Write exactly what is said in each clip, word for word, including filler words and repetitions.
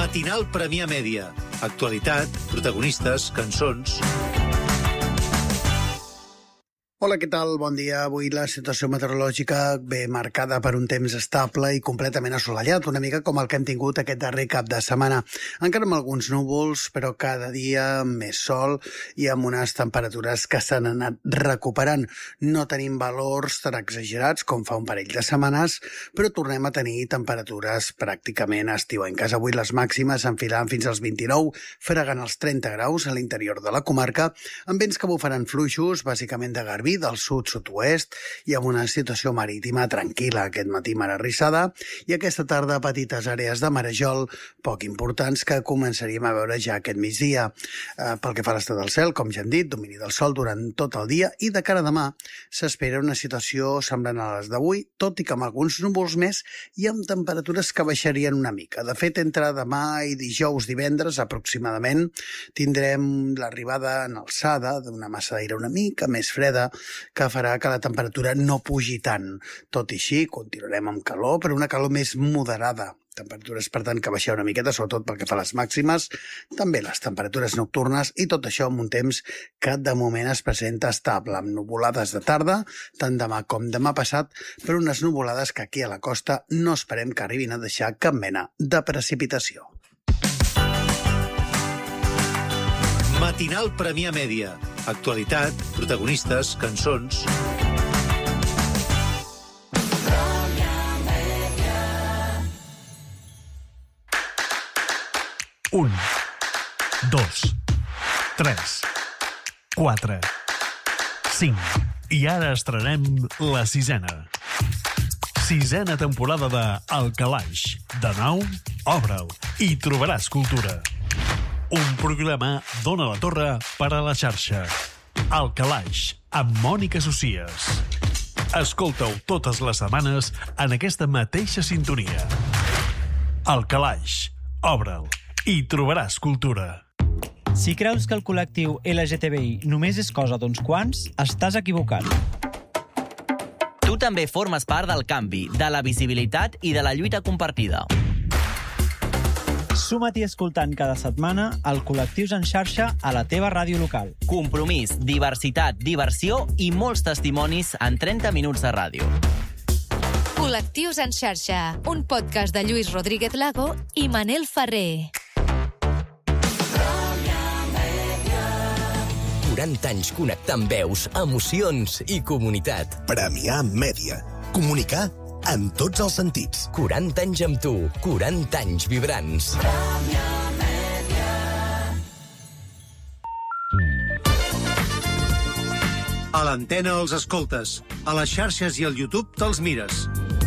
Matinal Premià Mèdia. Actualitat, protagonistes, cançons... Hola, què tal? Bon dia. Avui la situació meteorològica ve marcada per un temps estable i completament assolellat, una mica com el que hem tingut aquest darrer cap de setmana. Encara amb alguns núvols, però cada dia més sol i amb unes temperatures que s'han anat recuperant. No tenim valors tan exagerats com fa un parell de setmanes, però tornem a tenir temperatures pràcticament estiuenques. Avui les màximes s'enfilaran fins als vint-i-nou, fregant els trenta graus a l'interior de la comarca, amb vents que bufaran fluixos, bàsicament de Garbí, del sud-sud-oest, i amb una situació marítima tranquil·la aquest matí mar arrissada, i aquesta tarda petites àrees de marejol poc importants que començaríem a veure ja aquest migdia. Eh, pel que fa a l'estat del cel, com ja hem dit, domini del sol durant tot el dia, i de cara a demà s'espera una situació semblant a les d'avui, tot i que amb alguns núvols més i amb temperatures que baixarien una mica. De fet, entre demà i dijous, divendres aproximadament, tindrem l'arribada en alçada d'una massa d'aire una mica més freda, que farà que la temperatura no pugi tant. Tot i així, continuarem amb calor, però una calor més moderada. Temperatures, per tant, que baixarà una miqueta, sobretot pel que fa a les màximes, també les temperatures nocturnes, i tot això amb un temps que de moment es presenta estable, amb nuvolades de tarda, tant demà com demà passat, però unes nuvolades que aquí a la costa no esperem que arribin a deixar cap mena de precipitació. Matinal Premià Mèdia. Actualitat, protagonistes, cançons... Un, dos, tres, quatre, cinc. I ara estrenem la sisena. Sisena temporada de El Calaix. De nou, obre'l i trobaràs cultura. Un programa d'Ona la Torre per a la xarxa. El Calaix, amb Mònica Socies. Escolta-ho totes les setmanes en aquesta mateixa sintonia. El Calaix, obre'l i trobaràs cultura. Si creus que el col·lectiu L G T B I només és cosa d'uns quants, estàs equivocat. Tu també formes part del canvi, de la visibilitat i de la lluita compartida. Suma-t'hi escoltant cada setmana el Col·lectius en xarxa a la teva ràdio local. Compromís, diversitat, diversió i molts testimonis en trenta minuts de ràdio. Col·lectius en xarxa, un podcast de Lluís Rodríguez Lago i Manel Ferrer. quaranta anys connectant veus, emocions i comunitat. Premià Mèdia. Comunicar en tots els sentits. quaranta anys amb tu, quaranta anys vibrants. Premià Mèdia. A l'antena els escoltes, a les xarxes i al YouTube te'ls mires.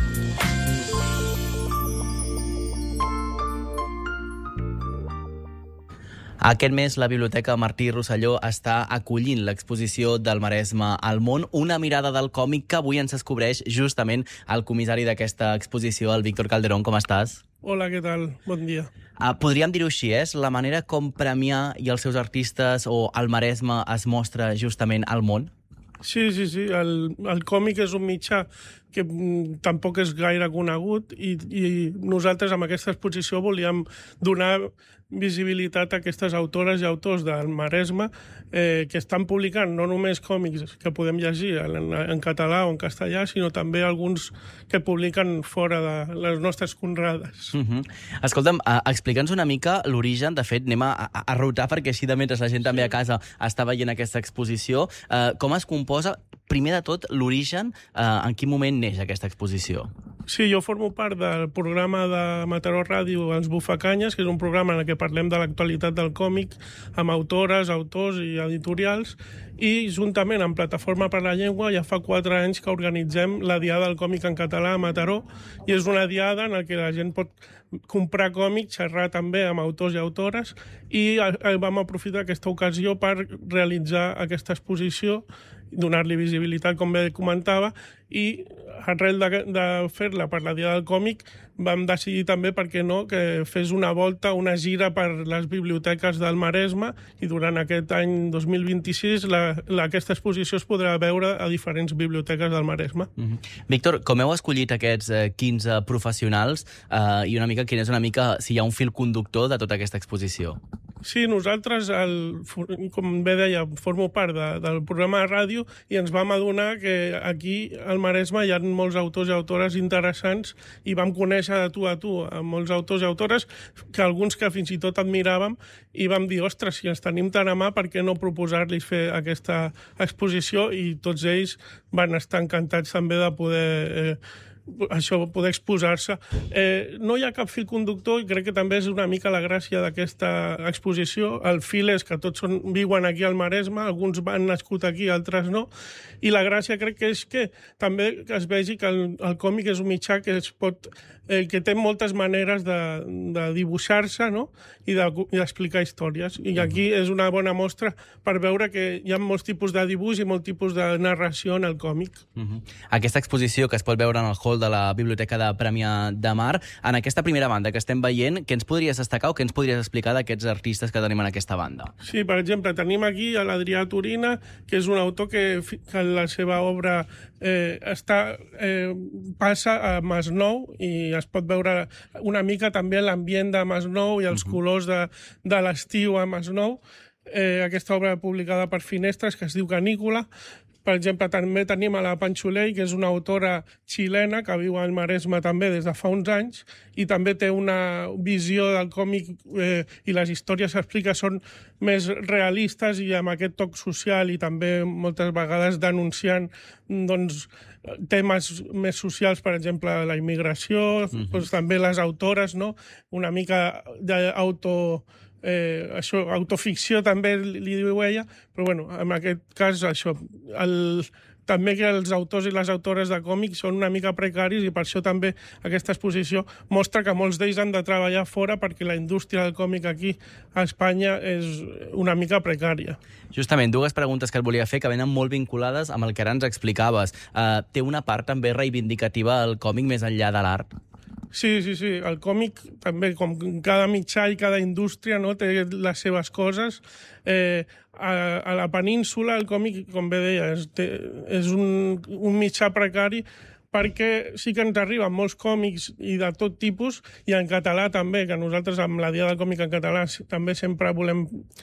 Aquest mes la Biblioteca Martí Rosselló està acollint l'exposició del Maresme al món, una mirada del còmic que avui ens descobreix justament el comissari d'aquesta exposició, el Víctor Calderón. Com estàs? Hola, què tal? Bon dia. Uh, podríem dir-ho així, és la manera com Premià i els seus artistes o el Maresme es mostra justament al món? Sí, sí, sí. El, el còmic és un mitjà que mm, tampoc és gaire conegut i, i nosaltres amb aquesta exposició volíem donar visibilitat a aquestes autores i autors del Maresme eh, que estan publicant no només còmics que podem llegir en, en català o en castellà, sinó també alguns que publiquen fora de les nostres conrades. Uh-huh. Escolta'm, uh, explica'ns una mica l'origen. De fet, anem a, a, a rotar perquè així de mentre la gent sí. també a casa està veient aquesta exposició. Uh, com es composa, primer de tot, l'origen? Uh, en quin moment neix aquesta exposició? Sí, jo formo part del programa de Mataró Ràdio Els Bufacanyes, que és un programa en el que parlem de l'actualitat del còmic amb autores, autors i editorials, i juntament amb Plataforma per la Llengua ja fa quatre anys que organitzem la Diada del Còmic en Català a Mataró, i és una diada en què la gent pot comprar còmics, xerrar també amb autors i autores, i vam aprofitar aquesta ocasió per realitzar aquesta exposició donar-li visibilitat, com bé comentava, i arrel de, de fer-la per la Dia del Còmic vam decidir també, per què no, que fes una volta, una gira per les biblioteques del Maresme, i durant aquest any dos mil vint-i-sis la, la, aquesta exposició es podrà veure a diferents biblioteques del Maresme. Mm-hmm. Víctor, com heu escollit aquests eh, quinze professionals eh, i una mica quin és una mica, si hi ha un fil conductor de tota aquesta exposició? Sí, nosaltres, el, com bé deia, formo part de, del programa de ràdio i ens vam adonar que aquí al Maresme hi ha molts autors i autores interessants i vam conèixer de tu a tu a molts autors i autores, que alguns que fins i tot admiràvem, i vam dir, ostres, si ens tenim tan a mà, per què no proposar-los fer aquesta exposició? I tots ells van estar encantats també de poder... Eh, això, poder exposar-se. Eh, no hi ha cap fil conductor i crec que també és una mica la gràcia d'aquesta exposició. El fil és que tots són, viuen aquí al Maresme, alguns han nascut aquí, altres no, i la gràcia crec que és que també que es vegi que el, el còmic és un mitjà que es pot eh, que té moltes maneres de, de dibuixar-se, no? I d'explicar històries. I aquí és una bona mostra per veure que hi ha molts tipus de dibuix i molts tipus de narració en el còmic. Uh-huh. Aquesta exposició que es pot veure en el hall de la Biblioteca de Premià de Mar, en aquesta primera banda que estem veient, què ens podries destacar o què ens podries explicar d'aquests artistes que tenim en aquesta banda? Sí, per exemple, tenim aquí a l'Adrià Turina, que és un autor que, que la seva obra eh, està, eh, passa a Masnou i es pot veure una mica també l'ambient de Masnou i els uh-huh. colors de, de l'estiu a Masnou. Eh, aquesta obra publicada per Finestres, que es diu Canícula. Per exemple, també tenim a la Panxolei, que és una autora xilena que viu al Maresme també des de fa uns anys i també té una visió del còmic eh, i les històries que explica són més realistes i amb aquest toc social i també moltes vegades denunciant doncs, temes més socials, per exemple, la immigració, uh-huh. doncs, també les autores, no? Una mica d'auto... Eh, això, autoficció també li diu ella, però bueno, en aquest cas això, el, també que els autors i les autores de còmics són una mica precaris i per això també aquesta exposició mostra que molts d'ells han de treballar fora perquè la indústria del còmic aquí a Espanya és una mica precària. Justament, dues preguntes que et volia fer que venen molt vinculades amb el que ara ens explicaves. Uh, té una part també reivindicativa el còmic més enllà de l'art? Sí, sí, sí. El còmic també, com cada mitjà i cada indústria, no, té les seves coses. Eh, a, a la península el còmic, com bé deia, és, té, és un, un mitjà precari perquè sí que ens arriben molts còmics i de tot tipus, i en català també, que nosaltres amb la Dia del Còmic en català també sempre volem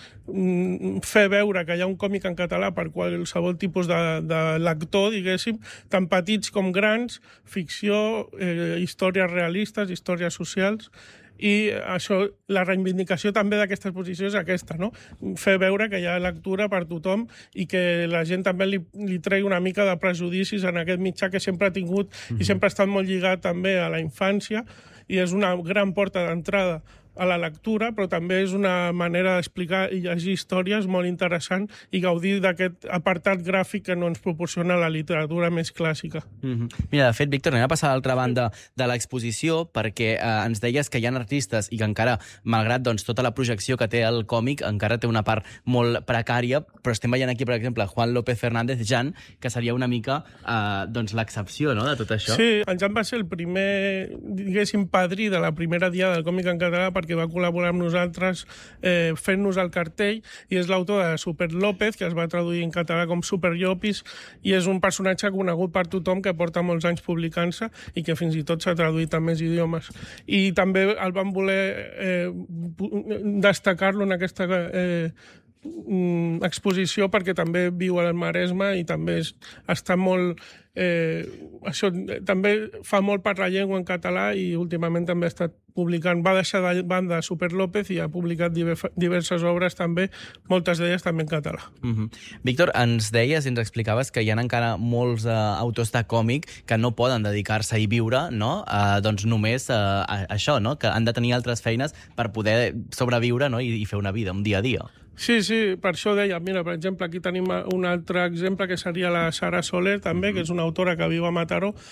fer veure que hi ha un còmic en català per qualsevol tipus de, de lector, diguéssim, tant petits com grans, ficció, eh, històries realistes, històries socials, i això, la reivindicació també d'aquesta exposició és aquesta, no? Fer veure que hi ha lectura per tothom i que la gent també li, li tregui una mica de prejudicis en aquest mitjà que sempre ha tingut mm-hmm. i sempre ha estat molt lligat també a la infància i és una gran porta d'entrada a la lectura, però també és una manera d'explicar i llegir històries molt interessant i gaudir d'aquest apartat gràfic que no ens proporciona la literatura més clàssica. Mm-hmm. Mira, de fet, Víctor, anem a passar a l'altra banda de l'exposició perquè eh, ens deies que hi ha artistes i que encara, malgrat doncs, tota la projecció que té el còmic, encara té una part molt precària, però estem veient aquí, per exemple, Juan López Fernández, Jan, que seria una mica eh, doncs, l'excepció, no?, de tot això. Sí, en Jan va ser el primer, diguéssim, padrí de la primera Dia del Còmic en català perquè va col·laborar amb nosaltres eh, fent-nos el cartell, i és l'autor de Super López, que es va traduir en català com Super Llopis, i és un personatge conegut per tothom que porta molts anys publicant-se i que fins i tot s'ha traduït a més idiomes. I també el van voler eh, destacar-lo en aquesta eh, exposició perquè també viu al Maresme i també és, està molt... Eh, això també fa molt per la llengua en català i últimament també ha estat publicant, va deixar de banda Super López i ha publicat diverses obres també, moltes d'elles també en català. Mm-hmm. Víctor, ens deies i ens explicaves que hi ha encara molts uh, autors de còmic que no poden dedicar-se i viure, no? Uh, doncs només uh, a això, no? Que han de tenir altres feines per poder sobreviure, no? I, i fer una vida, un dia a dia. Sí, sí, per això deia, mira, per exemple, aquí tenim un altre exemple que seria la Sara Soler, també, que és una autora que viu a Mataró,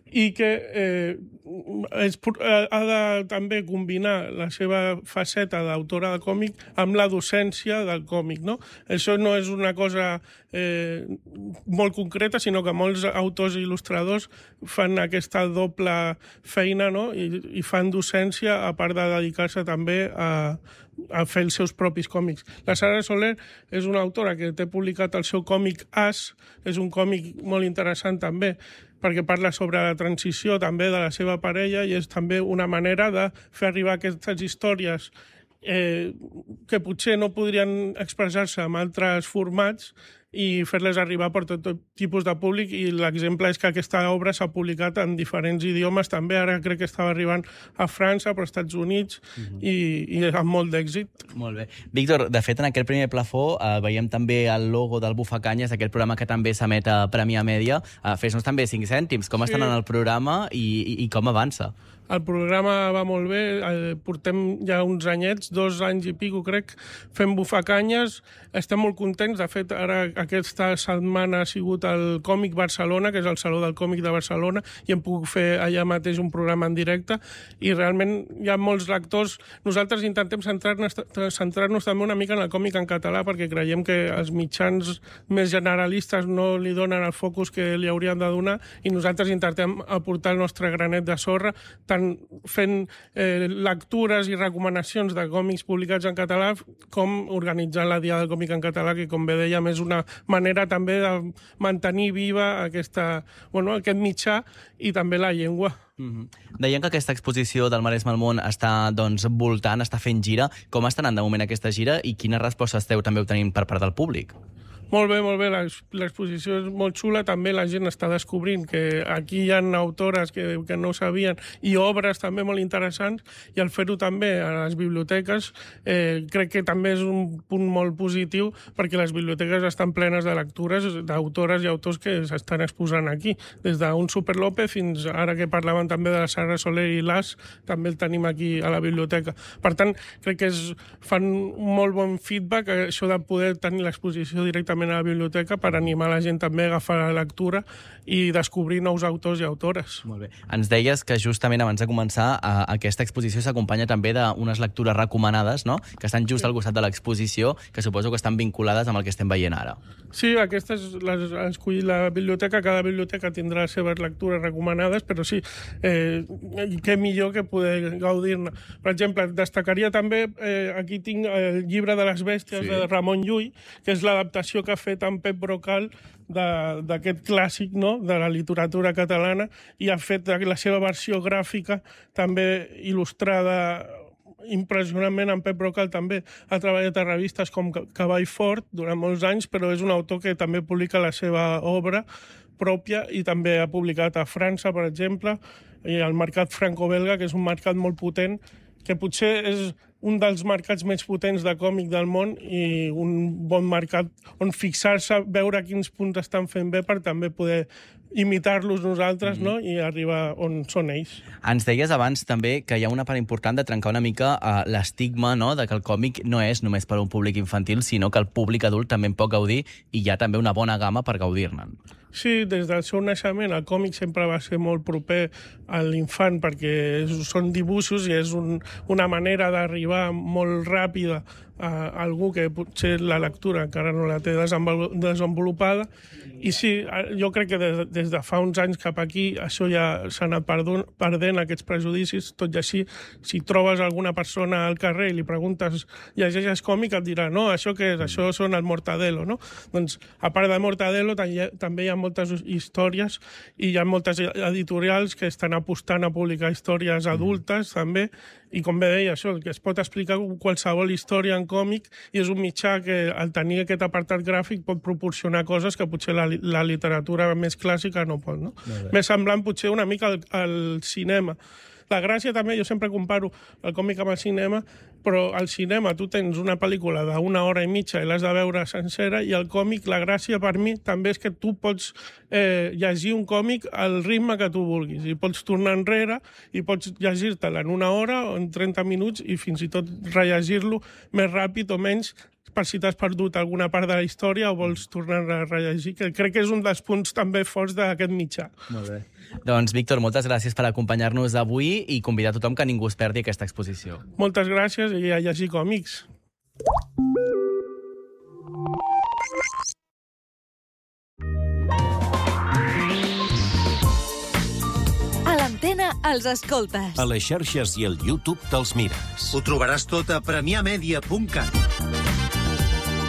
i que eh, és, ha de també combinar la seva faceta d'autora de còmic amb la docència del còmic, no? Això no és una cosa eh, molt concreta, sinó que molts autors i il·lustradors fan aquesta doble feina, no? I, i fan docència a part de dedicar-se també a, a fer els seus propis còmics. La Sara Soler és una autora que té publicat el seu còmic As, és un còmic molt interessant també, perquè parla sobre la transició també de la seva parella i és també una manera de fer arribar aquestes històries eh, que potser no podrien expressar-se en altres formats i fer-les arribar per tot, tot tipus de públic, i l'exemple és que aquesta obra s'ha publicat en diferents idiomes també, ara crec que estava arribant a França, però als Estats Units, uh-huh. i, i amb molt d'èxit. Molt bé. Víctor, de fet, en aquest primer plafó eh, veiem també el logo del Bufacanyes, aquest programa que també s'emet a Premià Mèdia. Eh, Fes-nos també cinc cèntims. Com sí. estan en el programa i, i, i com avança? El programa va molt bé, eh, portem ja uns anyets, dos anys i pico, crec, fent Bufacanyes. Estem molt contents. De fet, ara aquesta setmana ha sigut el Còmic Barcelona, que és el Saló del Còmic de Barcelona, i hem pogut fer allà mateix un programa en directe, i realment hi ha molts lectors. Nosaltres intentem centrar-nos centrar-nos també una mica en el còmic en català, perquè creiem que els mitjans més generalistes no li donen el focus que li haurien de donar, i nosaltres intentem aportar el nostre granet de sorra, tant fent eh, lectures i recomanacions de còmics publicats en català, com organitzant la Dia del Còmic en català, que, com bé dèiem, és una manera també de mantenir viva aquesta, bueno, aquest mitjà i també la llengua. Mm-hmm. Deien que aquesta exposició del Maresme al món està doncs, voltant, està fent gira. Com està anant de moment aquesta gira i quines respostes esteu també obtenint per part del públic? Molt bé, molt bé. L'exposició és molt xula. També la gent està descobrint que aquí hi ha autores que, que no ho sabien, i obres també molt interessants, i al fer-ho també a les biblioteques eh, crec que també és un punt molt positiu, perquè les biblioteques estan plenes de lectures d'autores i autors que s'estan exposant aquí. Des d'un Super Lope fins ara que parlaven també de la Sara Soler i l'As, també el tenim aquí a la biblioteca. Per tant, crec que és, fan un molt bon feedback, això de poder tenir l'exposició directament a la biblioteca, per animar la gent també a agafar la lectura i descobrir nous autors i autores. Molt bé. Ens deies que justament abans de començar a, aquesta exposició s'acompanya també d'unes lectures recomanades, no?, que estan just sí. al costat de l'exposició, que suposo que estan vinculades amb el que estem veient ara. Sí, aquestes les ha escollit la biblioteca, cada biblioteca tindrà les seves lectures recomanades, però sí, eh, què millor que poder gaudir-ne. Per exemple, destacaria també, eh, aquí tinc el Llibre de les bèsties sí. de Ramon Llull, que és l'adaptació que ha fet en Pep Brocal d'aquest clàssic, no?, de la literatura catalana, i ha fet la seva versió gràfica també il·lustrada impressionantment. En Pep Brocal també ha treballat a revistes com Cavall Fort durant molts anys, però és un autor que també publica la seva obra pròpia i també ha publicat a França, per exemple, i al mercat franco-belga, que és un mercat molt potent, que potser és un dels mercats més potents de còmic del món i un bon mercat on fixar-se, veure quins punts estan fent bé per també poder imitar-los nosaltres, mm-hmm. no?, i arribar on són ells. Ens deies abans també que hi ha una part important de trencar una mica uh, l'estigma, no?, de que el còmic no és només per a un públic infantil, sinó que el públic adult també en pot gaudir, i hi ha també una bona gamma per gaudir-ne. Sí, des del seu naixement el còmic sempre va ser molt proper a l'infant, perquè són dibuixos i és un, una manera d'arribar molt ràpida a algú que potser la lectura encara no la té desenvolupada. I sí, jo crec que des, des de fa uns anys cap aquí això ja s'ha anat perdent, perdent aquests prejudicis. Tot i així, si trobes alguna persona al carrer i li preguntes llegeixes còmic, et dirà, no, això què és? Això són el Mortadelo, no? Doncs, a part de Mortadelo, també hi ha moltes històries i hi ha moltes editorials que estan apostant a publicar històries adultes, també, i com bé deia, això, que es pot explicar qualsevol història en còmic, i és un mitjà que, al tenir aquest apartat gràfic, pot proporcionar coses que potser la, la literatura més clàssica no pot, no? Més semblant potser una mica al, al cinema. La gràcia també, jo sempre comparo el còmic amb el cinema, però al cinema tu tens una pel·lícula d'una hora i mitja i l'has de veure sencera, i el còmic, la gràcia per mi també és que tu pots eh, llegir un còmic al ritme que tu vulguis, i pots tornar enrere i pots llegir-te'l en una hora o en trenta minuts, i fins i tot rellegir-lo més ràpid o menys, per si t'has perdut alguna part de la història o vols tornar a rellegir, que crec que és un dels punts també forts d'aquest mitjà. Molt bé. Doncs, Víctor, moltes gràcies per acompanyar-nos avui i convidar tothom que ningú es perdi aquesta exposició. Moltes gràcies i a llegir còmics. A l'Antena els escoltes. A les xarxes i al YouTube te'ls mires. Ho trobaràs tot a premià media punt cat.